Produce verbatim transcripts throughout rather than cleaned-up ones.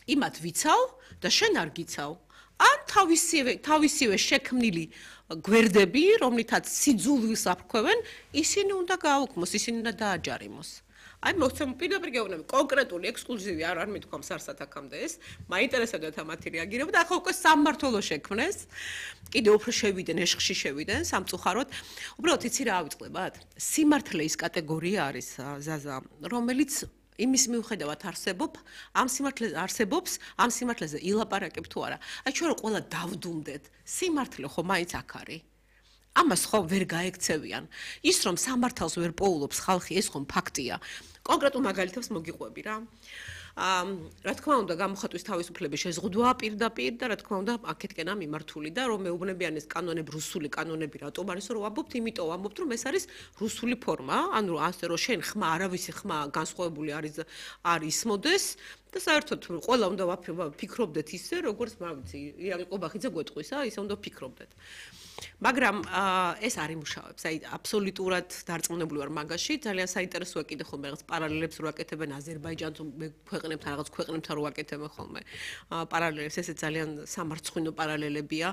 იმათ ვიცავ და შენ არ გიცავ. ან თავისივე თავისივე შექმნილი გვერდები, რომლითაც სიძულვილს აფრქვევენ, ისინი უნდა გააუქმოს, ისინი უნდა დააჯარიმოს. აი მოგცემ პირდაპირ გეუბნები კონკრეტული ექსკლუზივი არ არ მithქვამს არსად აქამდე ეს მაინტერესებდა მათი რეაგირება და ახლა უკვე სამმართველო შექმნეს კიდე უფრო შევიდნენ ეშხში შევიდნენ სამწუხაროდ უბრალოდ იცი რა ავიწყდებათ სიმართლე ის კატეგორია არის ზაზა რომელიც იმის მიუხედავად არსებობ ამ სიმართლეზე არსებობს ამ სიმართლეზე ილაპარაკებ თუ არა აი ჩვენ რომ ყველა დავდუმდეთ სიმართლე ხო მაინც აქ არის ამას ხო ვერ გაექცევიან ის რომ სამართალს ვერ პოულობს ხალხი ეს ხომ ფაქტია კონკრეტულ მაგალითებს მოგიყვები რა აა რა თქმა უნდა გამოხატვის თავისუფლების შეზღუდვა პირდაპირ და რა თქმა უნდა აქეთკენა მიმართული და რომ მეუბნებიან ეს კანონები რუსული კანონები რატომ არის რომ ვამბობთ იმიტომ ვამბობთ რომ ეს არის რუსული ფორმა ანუ ასე რომ შენ ხმა არავისი ხმა განსხვავებული არის არ ისმოდეს და საერთოდ ყველა უნდა ვფიქრობდეთ ისე როგორც მაგიცი ირაკლი ყობახიძე გვეტყვისა ისე უნდა ვფიქრობდეთ მაგრამ ეს არ იმუშავებს აი აბსოლუტურად დარწმუნებული ვარ მაგაში ძალიან საინტერესოა კიდე ხოლმე რაღაც პარალელებს რო აკეთებენ აზერბაიჯანს ქვეყნებთან რაღაც ქვეყნებთან რო აკეთებენ ხოლმე პარალელებს ესე ძალიან სამარცხვინო პარალელებია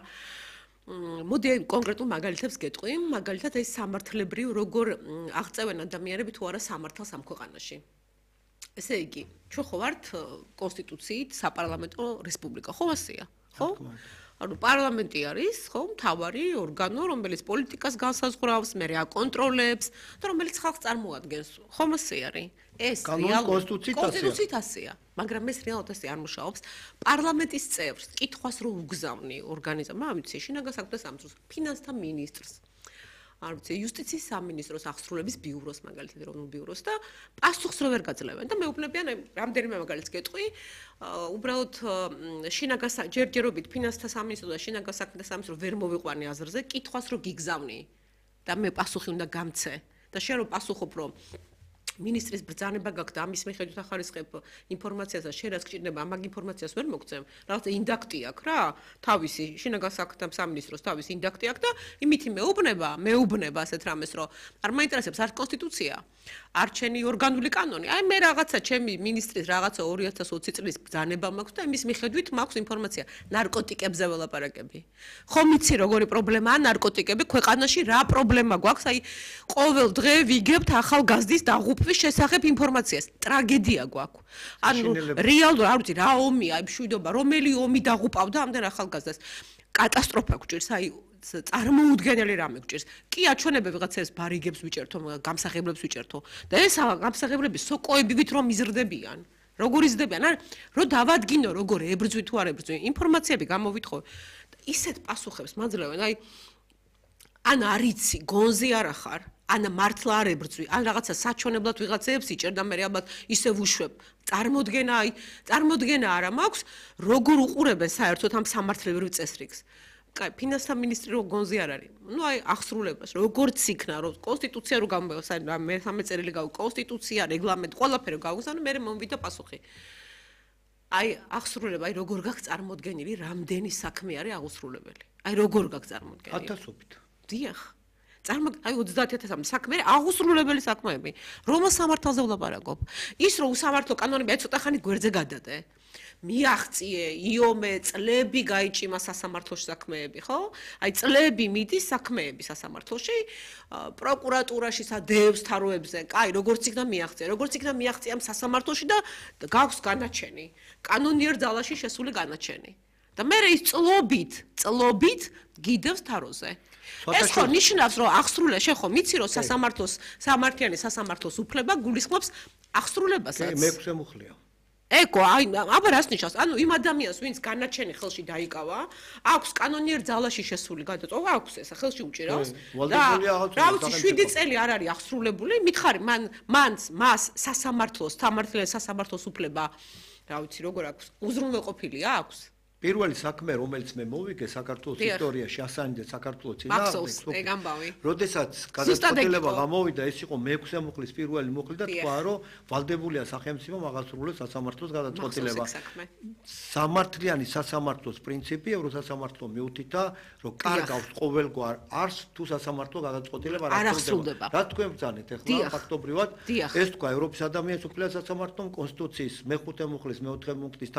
მოდი აი კონკრეტულ მაგალითებს გეტყვი მაგალითად აი სამართლებრივ როგორ აღწევენ ადამიანები თუ არა სამართალს ამ ქვეყანაში ესე იგი ჩვენ ხო ვართ კონსტიტუციით საპარლამენტო რესპუბლიკა ხო ასეა ხო ანუ პარლამენტი არის, ხო, მთავარი ორგანო, რომელიც პოლიტიკას განსაზღვრავს, მე აკონტროლებს და რომელიც ხალხს წარმოადგენს. ხომ ასე არის? ეს კონსტიტუციით ასეა, მაგრამ ეს რეალურად ასე არ მუშაობს. პარლამენტის წევრს კითხვას რო უგზავნი ორგანიზმმა, ამიცი შინაგან საქმეთა სამინისტროს, ფინანსთა მინისტრს. არ ვიცი, იუსტიციის სამინისტროს აღსრულების ბიუროს, მაგალითად, ეროვნულ ბიუროს და პასუხს რო ვერ გაძლევენ და მეუბნებიან, აი, რამდენიმე მაგალითს გეტყვი, უბრალოდ შინაგან ჯერჯერობით ფინანსთა სამინისტრო და შინაგან საქმეთა სამინისტრო ვერ მოვიყვანი აზრზე, კითხვას რო გიგზავნი და მე პასუხი უნდა გამცე და შენ რო პასუხობ, რომ ministris ბრძანება გაქვს და ამის მიხედვით ახარისხებ ინფორმაციას და შენ რაც გჭირდება ამ ინფორმაციას ვერ მოგცემ რაღაც ინდაქტი აქვს რა თავისი შინაგან საქმეთა სამინისტროს თავისი ინდაქტი აქვს და იმითი მეუბნება მეუბნება ასეთ რამეს რომ არ მაინტერესებს არ კონსტიტუცია არ ჩემი ორგანული კანონი აი მე რაღაცა ჩემი ministris რაღაცა ორი ათას ოცი წლის ბრძანება მაქვს და იმის მიხედვით მაქვს ინფორმაცია ნარკოტიკებზე ველაპარაკები ხომ იცი როგორი პრობლემაა ნარკოტიკები ქვეყანაში რა პრობლემა გვაქვს აი ყოველ დღე ვიგებთ ახალგაზრდის დაღუპვის შესახებ ინფორმაციას ტრაგედია გვაქვს ანუ რეალურად არ ვიცი რა ომია აი მშვიდობა რომელი ომი დაღუპავდა ამდენ ახალგაზრდას კატასტროფა გვჭირს აი წარმოუდგენელი რამე გვჭირს კი აჩვენებე ვიღაცებს ბარიგებს ვიჭერთო გამსახებლებს ვიჭერთო და ეს გამსახებლები სოკოებივით რომ იზრდებიან როგორ იზრდებიან ან რო დავადგინო როგორ ებრძვი თუ არ ებრძვი ინფორმაციები გამოვითხოვე ისეთ პასუხებს მაძლევენ აი ან არიცი გონზე არ ახარ ან მართლა არ ებრძვი ან რაღაცა საჩვენებლად ვიღაცებს იჭერ და მე ალბათ ისე ვუშვებ წარმოდგენა აი წარმოდგენა არა მაქვს როგორ უყურებენ საერთოდ ამ სამართლებრივ წესრიგს კაი ფინანსთა მინისტრი რო გონზე არ არის ნუ აი აღსრულებას როგორც იქნა რომ კონსტიტუცია რო გამოვიდა მე სამი წერილი გავ კონსტიტუცია რეგლამენტი ყველაფერი გავგზავნე მე მომვიდა პასუხი აი აღსრულება აი როგორ გაქვს წარმოდგენილი რამდენი საქმე არის აღსრულებელი აი როგორ გაქვს წარმოდგენილი ათასობით დიახ წარმოგ აი ოცდაათი ათასამდე საქმე აღსრულებელი საქმეები რომელ სამართალზე ვლაპარაკობ ის რომ უსამართლო კანონები აი ცოტა ხანი გვერდზე გადადე მიაღწიე იომე წლები გაიჭიმა სასამართლოში საქმეები ხო აი წლები მიდის საქმეები სასამართლოში პროკურატურაში სადევს თაროებზე კაი როგორც იქნა მიაღწია როგორც იქნა მიაღწია ამ სასამართლოში და გაქვს განაჩენი კანონიერ ძალაში შესული განაჩენი და მე ის წლობით წლობით გიდევს თაროზე ეს ხო ნიშნავს რომ აღსრულება შენ ხო მიცი რომ სასამართლოს სამართლიანი სასამართლოს უფლება გულისხმობს აღსრულებასაც მე გვემუხლია ეკო აი აბა რას ნიშნავს ანუ იმ ადამიანს ვინც განაჩენი ხელში დაიკავა აქვს კანონიერ ძალაში შესული გადაწყვეტა აქვს ესა ხელში უჭირავს და რა ვიცი შვიდი წელი არ არის აღსრულებული მითხარი მან მანს მას სასამართლოს სამართლიანი სასამართლოს უფლება რა ვიცი როგორ აქვს უზრუნველყოფილი აქვს პირველი საქმე რომელიც მე მოვიგე საქართველოს ისტორიაში ასანიდე საქართველოს წინააღმდეგ როდესაც გადაწყვეტილება გამოვიდა ეს იყო მეექვსე მუხლის პირველი მუხლი და თქვა რომ ვალდებულია სახელმწიფო აღასრულოს სასამართლოს გადაწყვეტილება სამართლიანი სასამართლოს პრინციპი ევროსასამართლო მიუთითა რომ კარგავს ყოველგვარ არს თუ სასამართლო გადაწყვეტილება არ აღსრულდება რა თქვენ ბრძანეთ ახლა ფაქტობრივად ეს თქვა ევროპის ადამიანის უფლებათა სასამართლომ კონსტიტუციის მეხუთე მუხლის მეოთხე პუნქტის